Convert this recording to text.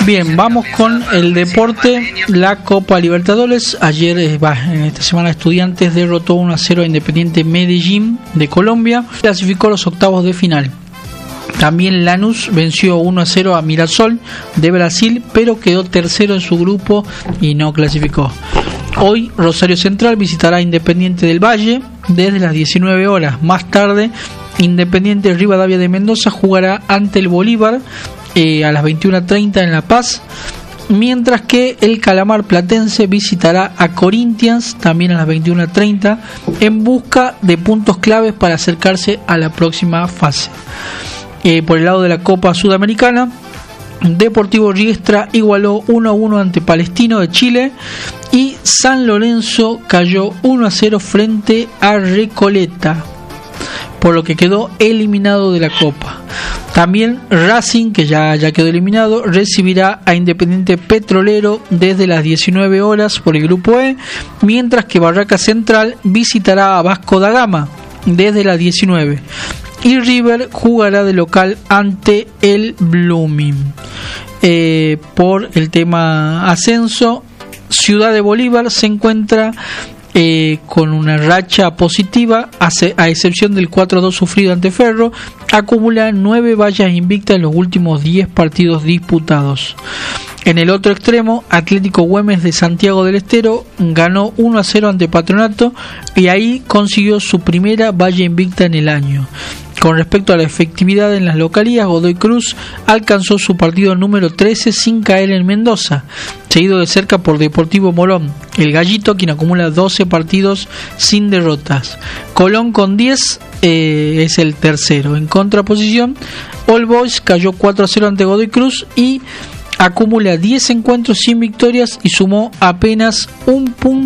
Bien, vamos con el deporte, la Copa Libertadores. Ayer, en esta semana, Estudiantes derrotó 1-0 a Independiente Medellín de Colombia, clasificó los octavos de final. También Lanús venció 1-0 a Mirassol de Brasil, pero quedó tercero en su grupo y no clasificó. Hoy Rosario Central visitará a Independiente del Valle desde las 19 horas. Más tarde, Independiente Rivadavia de Mendoza jugará ante el Bolívar a las 21:30 en La Paz, mientras que el Calamar Platense visitará a Corinthians también a las 21:30 en busca de puntos claves para acercarse a la próxima fase. Por el lado de la Copa Sudamericana, Deportivo Riestra igualó 1-1 ante Palestino de Chile y San Lorenzo cayó 1-0 frente a Recoleta, por lo que quedó eliminado de la Copa. También Racing, que ya quedó eliminado, recibirá a Independiente Petrolero desde las 19 horas por el Grupo E, mientras que Barraca Central visitará a Vasco da Gama desde las 19. Y River jugará de local ante el Blooming. Por el tema ascenso, Ciudad de Bolívar se encuentra con una racha positiva, a excepción del 4-2 sufrido ante Ferro. Acumula 9 vallas invictas en los últimos 10 partidos disputados. En el otro extremo, Atlético Güemes de Santiago del Estero ganó 1-0 ante Patronato y ahí consiguió su primera valla invicta en el año. Con respecto a la efectividad en las localías, Godoy Cruz alcanzó su partido número 13 sin caer en Mendoza, seguido de cerca por Deportivo Morón, el Gallito, quien acumula 12 partidos sin derrotas. Colón con 10 es el tercero. En contraposición, All Boys cayó 4-0 ante Godoy Cruz y acumula 10 encuentros sin victorias y sumó apenas un punto